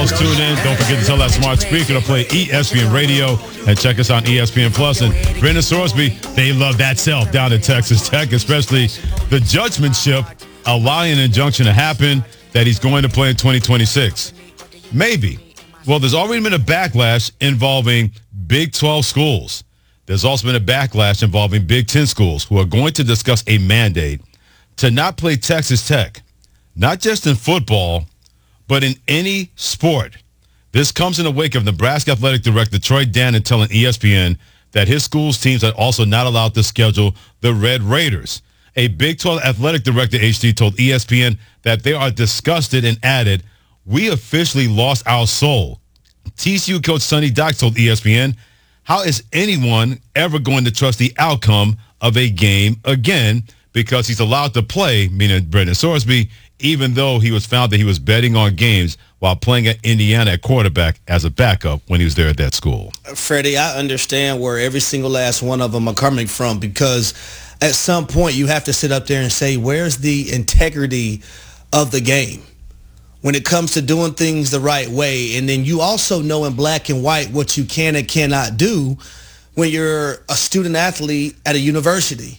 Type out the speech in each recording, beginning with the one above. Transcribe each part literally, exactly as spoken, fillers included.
else tuned in, don't forget to tell that smart speaker to play E S P N Radio and check us on E S P N Plus. And Brendan Sorsby, they love that self down at Texas Tech, especially the judgmentship allowing an injunction to happen that he's going to play in twenty twenty-six. Maybe. Well, there's already been a backlash involving Big twelve schools. There's also been a backlash involving Big ten schools who are going to discuss a mandate to not play Texas Tech, not just in football, but in any sport. This comes in the wake of Nebraska Athletic Director Troy Dannon telling E S P N that his school's teams are also not allowed to schedule the Red Raiders. A Big twelve Athletic Director, H D, told E S P N that they are disgusted and added, "We officially lost our soul." T C U coach Sonny Dykes told E S P N, "How is anyone ever going to trust the outcome of a game again because he's allowed to play," meaning Brendan Sorsby, even though he was found that he was betting on games while playing at Indiana at quarterback as a backup when he was there at that school. Freddie, I understand where every single last one of them are coming from, because at some point you have to sit up there and say, where's the integrity of the game when it comes to doing things the right way? And then you also know in black and white what you can and cannot do when you're a student athlete at a university.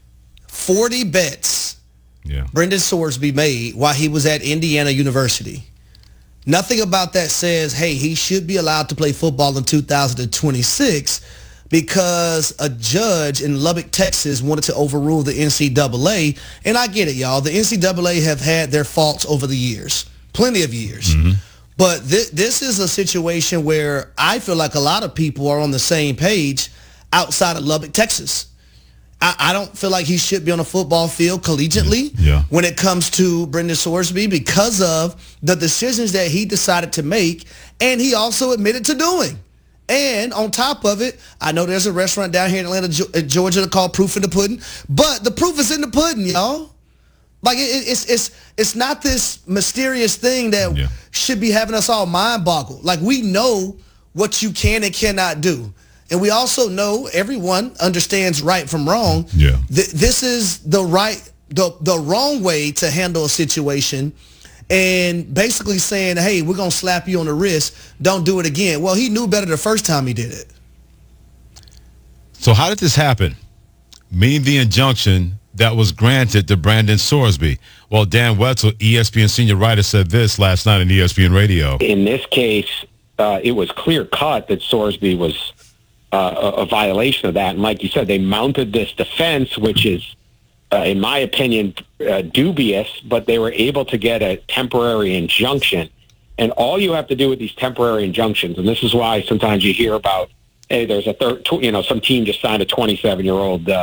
forty bets yeah. Brendan Sorsby made while he was at Indiana University. Nothing about that says, hey, he should be allowed to play football in two thousand twenty-six because a judge in Lubbock, Texas wanted to overrule the N C double A. And I get it, y'all. The N C double A have had their faults over the years, plenty of years. Mm-hmm. But th- this is a situation where I feel like a lot of people are on the same page outside of Lubbock, Texas. I, I don't feel like he should be on a football field collegiately yeah. when it comes to Brendan Sorsby because of the decisions that he decided to make, and he also admitted to doing. And on top of it, I know there's a restaurant down here in Atlanta, Georgia called Proof in the Pudding, but the proof is in the pudding, y'all. Like it, it's it's it's not this mysterious thing that yeah. should be having us all mind boggled. Like we know what you can and cannot do. And we also know everyone understands right from wrong. Yeah. Th- this is the right, the, the wrong way to handle a situation, and basically saying, hey, we're going to slap you on the wrist. Don't do it again. Well, he knew better the first time he did it. So how did this happen? Meaning the injunction that was granted to Brendan Sorsby. Well, Dan Wetzel, E S P N senior writer, said this last night on E S P N Radio. In this case, uh, it was clear cut that Sorsby was Uh, a, a violation of that. And like you said, they mounted this defense, which is, uh, in my opinion, uh, dubious, but they were able to get a temporary injunction. And all you have to do with these temporary injunctions, and this is why sometimes you hear about, hey, there's a third, you know, some team just signed a twenty-seven-year-old uh,